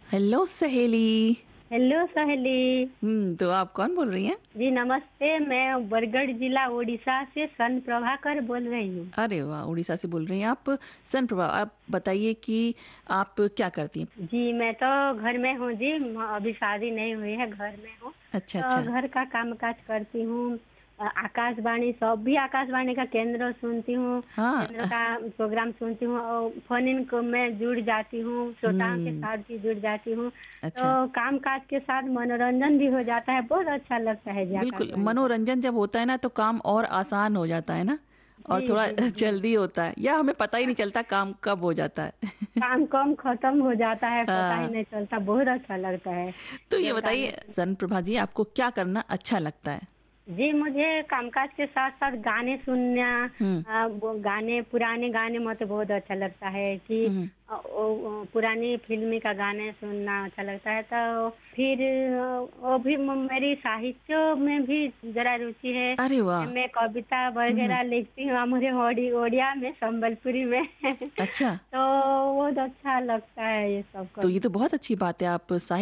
Hello सहेली। Hello सहेली। तो आप कौन बोल रही हैं? जी नमस्ते, मैं बरगढ़ जिला उड़ीसा से सन प्रभाकर बोल रही हूँ। अरे वाह, उड़ीसा से बोल रही हैं आप। सन प्रभा, आप बताइए कि आप क्या करती हैं? जी मैं तो घर में हूँ जी, अभी शादी नहीं हुई है, घर में हूँ। अच्छा तो अच्छा। घर का काम काज करती हूँ। आकाशवाणी, सब भी आकाशवाणी का केंद्र सुनती हूँ। हाँ। केंद्र का प्रोग्राम सुनती हूँ और फोन इन को मैं जुड़ जाती हूँ, श्रोताओं के हम्म। साथ भी जुड़ जाती हूँ। अच्छा। तो काम काज के साथ मनोरंजन भी हो जाता है, बहुत अच्छा लगता है जी बिल्कुल, आकाशवाणी का। मनोरंजन जब होता है ना तो काम और आसान हो जाता है ना। और जी थोड़ा जी जी। जल्दी होता है, या हमें पता ही नहीं चलता काम कब हो जाता है। काम कम खत्म हो जाता है, पता ही हाँ। नहीं चलता, बहुत अच्छा लगता है तो ये जब गाने बताइए सन प्रभा जी, आपको क्या करना अच्छा लगता है? जी मुझे कामकाज के साथ साथ गाने सुनना, हम्म। वो गाने, पुराने गाने मुझे बहुत अच्छा लगता है कि हम्म। पुरानी फिल्मी का गाने सुनना अच्छा लगता है। तो फिर वो भी मेरी साहित्य में भी जरा रुचि है। अरे वाह। मैं कविता हम्म। वगैरह लिखती हूँ, मुझे ओडिया में, संबलपुरी में। अच्छा। तो बहुत अच्छा लगता है ये सब तो ये करना। तो बहुत अच्छी बात है, आप